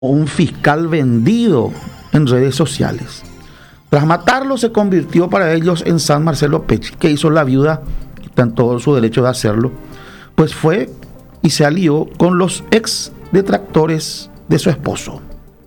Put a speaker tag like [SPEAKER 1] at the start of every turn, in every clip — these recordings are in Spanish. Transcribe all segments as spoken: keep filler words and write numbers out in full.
[SPEAKER 1] un fiscal vendido en redes sociales. Tras matarlo, se convirtió para ellos en San Marcelo Pecci. ¿Qué hizo la viuda? Está en todo su derecho de hacerlo. Pues fue y se alió con los ex detractores de su esposo.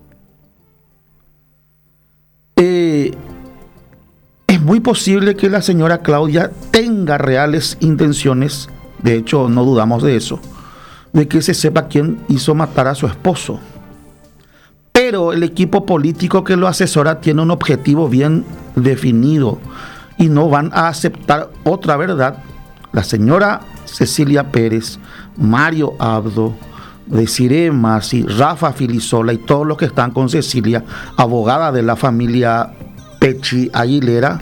[SPEAKER 1] Eh, es muy posible que la señora Claudia tenga reales intenciones, de hecho no dudamos de eso, de que se sepa quién hizo matar a su esposo. Pero el equipo político que lo asesora tiene un objetivo bien definido y no van a aceptar otra verdad. La señora Cecilia Pérez, Mario Abdo, Desiree Masi, Rafa Filisola y todos los que están con Cecilia, abogada de la familia Pecci Aguilera,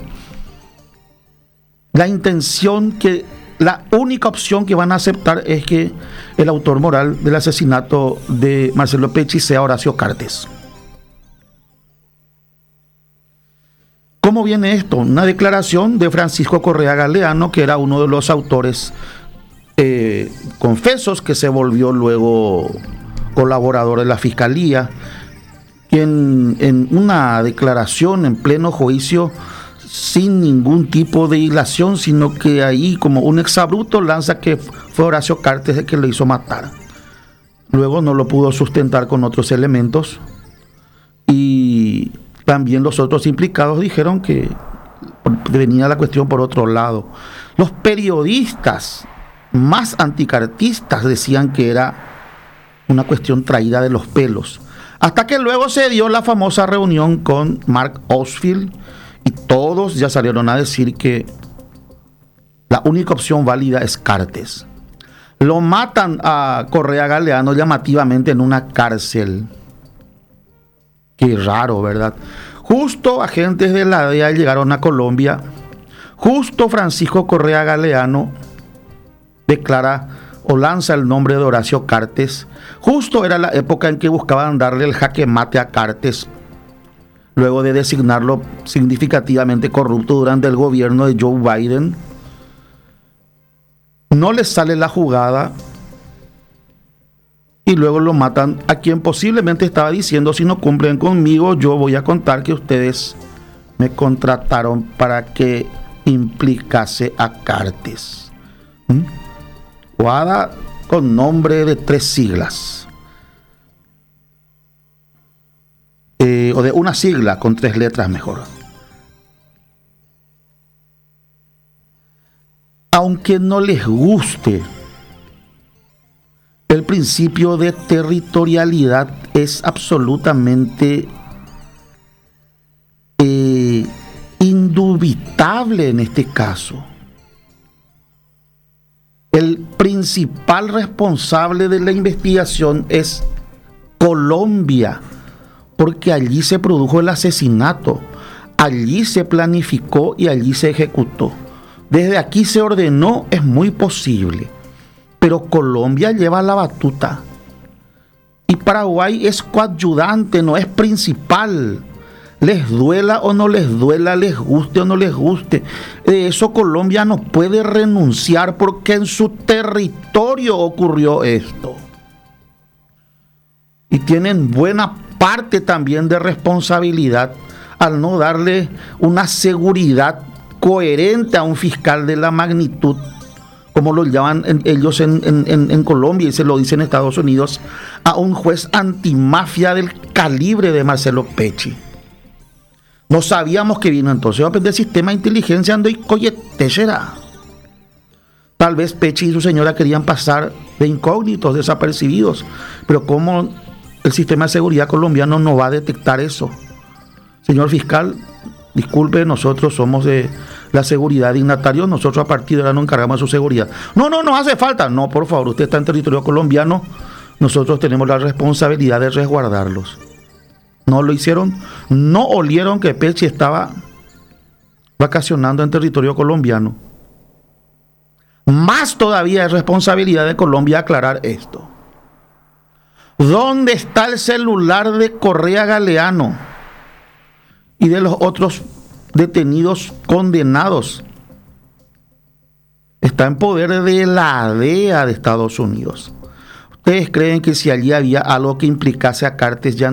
[SPEAKER 1] la intención que, la única opción que van a aceptar es que el autor moral del asesinato de Marcelo Pecci sea Horacio Cartes. ¿Cómo viene esto? Una declaración de Francisco Correa Galeano, que era uno de los autores eh, confesos, que se volvió luego colaborador de la Fiscalía, quien en una declaración en pleno juicio, sin ningún tipo de hilación, sino que ahí como un exabrupto lanza que fue Horacio Cartes el que le hizo matar. Luego no lo pudo sustentar con otros elementos y también los otros implicados dijeron que venía la cuestión por otro lado. Los periodistas más anticartistas decían que era una cuestión traída de los pelos, hasta que luego se dio la famosa reunión con Mark Osfield y todos ya salieron a decir que la única opción válida es Cartes. Lo matan a Correa Galeano llamativamente en una cárcel. Qué raro, ¿verdad? Justo agentes de la D E A llegaron a Colombia. Justo Francisco Correa Galeano declara o lanza el nombre de Horacio Cartes. Justo era la época en que buscaban darle el jaque mate a Cartes, luego de designarlo significativamente corrupto durante el gobierno de Joe Biden. No les sale la jugada y luego lo matan a quien posiblemente estaba diciendo: si no cumplen conmigo, yo voy a contar que ustedes me contrataron para que implicase a Cartes. ¿Mm? Guada con nombre de tres siglas. Eh, o de una sigla con tres letras mejor. Aunque no les guste, el principio de territorialidad es absolutamente eh, indubitable en este caso. El principal responsable de la investigación es Colombia, porque allí se produjo el asesinato, allí se planificó y allí se ejecutó. Desde aquí se ordenó, es muy posible, pero Colombia lleva la batuta y Paraguay es coadyuvante, no es principal. Les duela o no les duela, les guste o no les guste, de eso Colombia no puede renunciar, porque en su territorio ocurrió esto. Y tienen buena parte también de responsabilidad al no darle una seguridad coherente a un fiscal de la magnitud, como lo llaman en, ellos en, en, en Colombia, y se lo dicen en Estados Unidos, a un juez antimafia del calibre de Marcelo Pecci. No sabíamos que vino entonces a aprender sistema de inteligencia ando y coyetechera. Tal vez Pecci y su señora querían pasar de incógnitos, desapercibidos, pero ¿cómo el sistema de seguridad colombiano no va a detectar eso? Señor fiscal, disculpe, nosotros somos de la seguridad dignatarios, nosotros a partir de ahora nos encargamos de su seguridad. No, no, no hace falta. No, por favor, usted está en territorio colombiano, nosotros tenemos la responsabilidad de resguardarlos. No lo hicieron, no olieron que Pecci estaba vacacionando en territorio colombiano. Más todavía es responsabilidad de Colombia aclarar esto. ¿Dónde está el celular de Correa Galeano y de los otros detenidos condenados? Está en poder de la D E A de Estados Unidos. ¿Ustedes creen que si allí había algo que implicase a Cartes ya